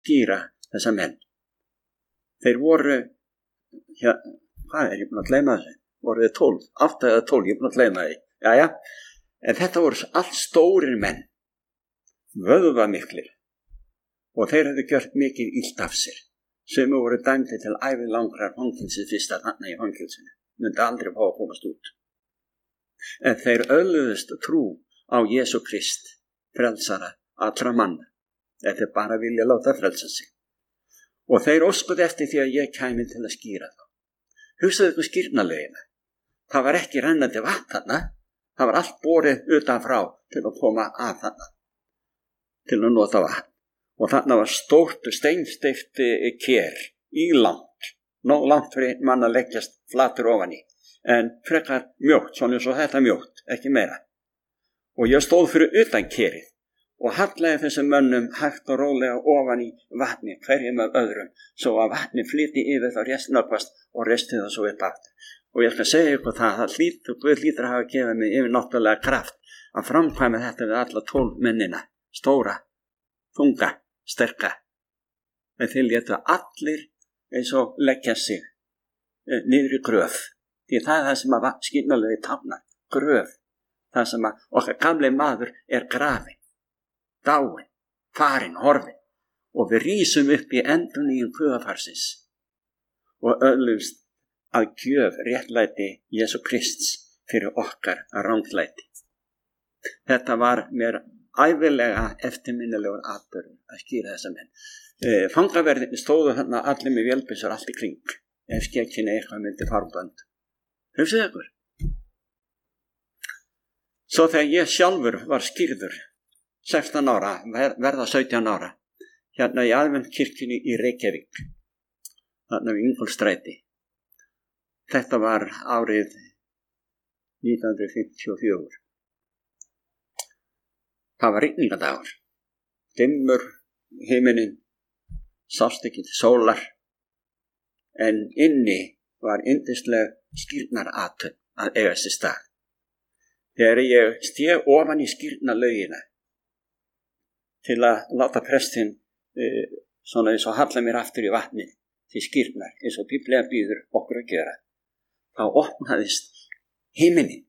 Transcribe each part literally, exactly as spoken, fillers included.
skýra þessa menn. Þeir voru, ja, hvað er ég búin að gleyma þessu? Voru þið tólf, átta eða tólf, ég er búin að gleyma því. Jæja, en þetta voru allt stórir menn, vöðvamiklir, og þeir hefðu gjört mikið illt af sér. Sumir voru dæmdir til ævilangrar fangilsi fyrst að þarna í fangilsinu, myndi aldrei fá að komast út. En þeir öðluðust trú á Jesú Krist, frelsara allra manna. Þetta er bara að vilja láta frelsa sig. Og þeir óskuðu eftir því að ég kæmi til að skýra þá. Hugsaðu ykkur skírnarlögina. Það var ekki rennandi vatn þarna, það var allt borið utanfrá til að koma að þarna, til að nota vatn. Og þarna var stórt steinsteypt ker, ílangt, nóg langt fyrir mann að leggjast flatur ofan í, en frekar mjótt, svona eins og þetta mjótt, ekki meira. Og ég stóð fyrir utan kerið og hallaði þessum mönnum hægt og rólega ofan í vatni, hverjum af öðrum, svo að vatni flyti yfir þá restnöpast og resti það svo upp aftur. Og ég skal segja ykkur það, það hlýtur, Guð hlýtur að hafa gefið mig yfir náttúrulega kraft að framkvæma þetta við alla tólf mennina, stóra, þunga, sterka. En þeir létu allir eins og leggja sig eh, niður í gröf, því það er það sem að skírnarlögin táknar, gröf, það sem að okkar gamli maður er grafinn, dáinn, farinn, horfinn, og við rísum upp í endurnýjun guðafarsins og öðlumst að gjöf réttlæti Jesú Krists fyrir okkar ranglæti. Þetta var mér ævilega eftirminnilegur atburður að skýra þessa menn. E, fangaverðin stóðu þarna allir með vélbyssur allt í kring, ef skekkinni eitthvað myndi farbönd. Hugsaðu ykkur. Svo þegar ég sjálfur var skýrður, sextán ára, verða sautján ára, hérna í Aðventkirkjunni í Reykjavík, þarna við Ingólfsstræti. Þetta var árið nítján hundruð fimmtíu og fjögur. Það var rigningadagur. Dimmur himinninn, sást ekki til sólar, en inni var yndisleg skírnarathöfn að eiga sér stað. Þegar ég stíg ofan í skírnarlögina til að láta prestinn uh, svona eins og halla mér aftur í vatni til skírnar, eins og Biblían býður okkur að gera, þá opnaðist himinin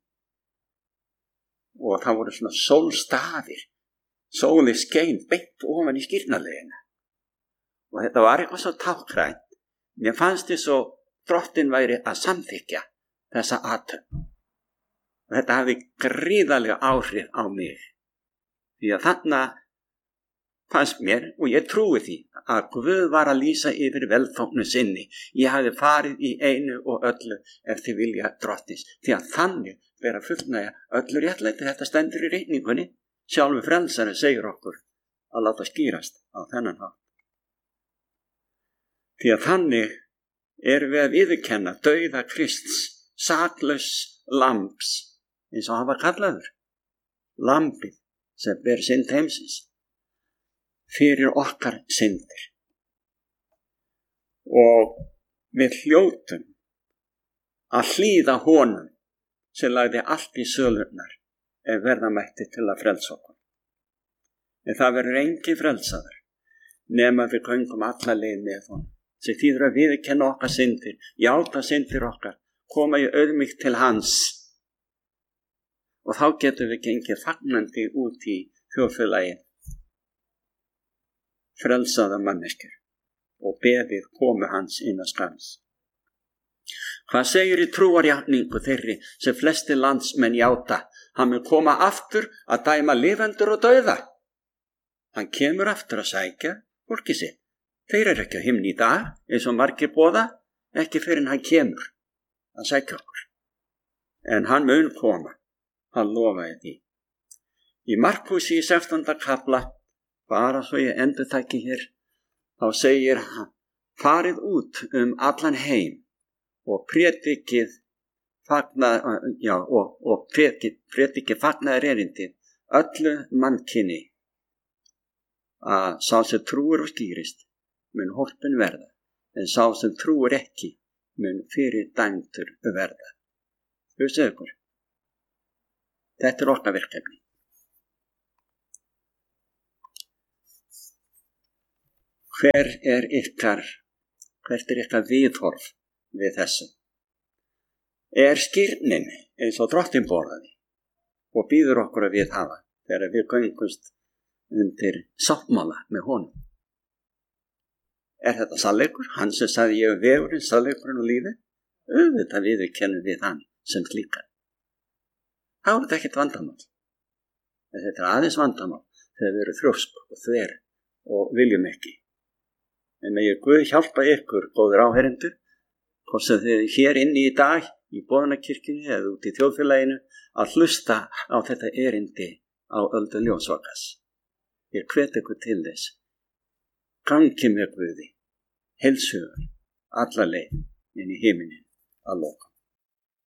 og það voru svona sólstafir, sólið skein beint ofan í skírnarlögina og þetta var eitthvað svo tákrænt. Mér fannst þess að Drottinn væri að samþykkja þessa athöfn og þetta hafði gríðarlega áhrif á mig, því að þarna fannst mér, og ég trúi því, að Guð var að lýsa yfir velþóknun sinni. Ég hafði farið í einu og öllu eftir vilja Drottins, því að þannig ber að fullnægja öllu réttlæti. Þetta stendur í reikningunni. Sjálfur frelsarinn segir okkur að láta skýrast á þennan hátt. Því að þannig erum við að viðurkenna dauða Krists, saklaus lambs, eins og hann var kallaður, lambið sem ber synd heimsins, fyrir okkar syndir. Og við hljótum að hlýða honum sem lagði allt í sölurnar ef verða mætti til að frelsa okkur. En það verður engin frelsaður nema við göngum alla leið með honum, sem þýðir að viðurkenna okkar syndir, játa syndir okkar, koma í auðmýkt til hans, og þá getum við gengið fagnandi út í þjóðfélagið, frelsaða manneskjur, og beðið komu hans innan skams. Hvað segir í trúarjátningu þeirri sem flesti landsmenn játa? Hann mun koma aftur að dæma lifendur og dauða. Hann kemur aftur að sækja fólkið sitt. Þeir eru ekki á himni í dag, eins og margir boða, ekki fyrir hann kemur að sækja okkur. En hann mun koma, hann lofaði því. Í Markúsi í sextánda kafla, bara svo ég endurtaki hér, þá segir hann, farið út um allan heim og prédikið fagnað, já, og, og prédikið, prédikið fagnaðar erindið öllu mannkyni, að sá sem trúir og skýrist mun hólpin verða, en sá sem trúir ekki mun fyrir dæmdur verða. Hugsaðu ykkur, þetta er okkar verkefni. Hver er ykkar, hvert er ykkar viðhorf við þessu? Er skírnin eins og Drottinn boðaði og býður okkur að við hafa þegar við göngumst undir sáttmála með honum? Er þetta sannleikur? Hann sem sagði ég er vegurinn, sannleikurinn og lífið? Auðvitað viðurkennum við hann sem slíkan. Það er þetta ekkert vandamál. En þetta er aðeins vandamál þegar við erum þrjósk og þver og viljum ekki. En megi Guð hjálpa ykkur, góðir áheyrendur, hvort sem þið hér inni í dag í boðunarkirkjunni eða út í þjóðfélaginu, að hlusta á þetta erindi á öldu ljósvakas. Ég hvet ykkur til þess. Gangi með Guði, heilsugur, alla leið inn í himinin að lokum.